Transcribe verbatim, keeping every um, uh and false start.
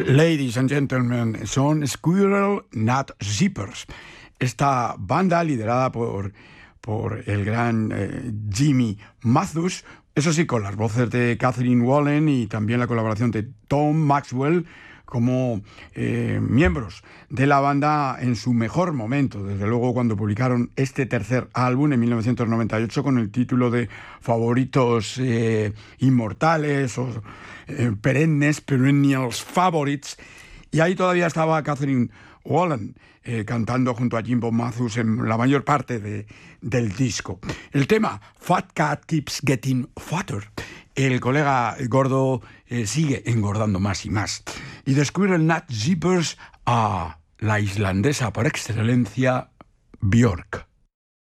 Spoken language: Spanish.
Ladies and gentlemen, son Squirrel Nut Zippers. Esta banda, liderada por, por el gran eh, Jimmy Mathus, eso sí, con las voces de Catherine Wallen y también la colaboración de Tom Maxwell como eh, miembros de la banda en su mejor momento, desde luego cuando publicaron este tercer álbum en mil novecientos noventa y ocho con el título de Favoritos eh, Inmortales o eh, Perennes, Perennials Favorites, y ahí todavía estaba Catherine Wallen eh, cantando junto a Jimbo Mathus en la mayor parte de, del disco. El tema Fat Cat Keeps Getting Fatter. El colega gordo eh, sigue engordando más y más. Y de Squirrel Nut Zippers a la islandesa por excelencia, Björk.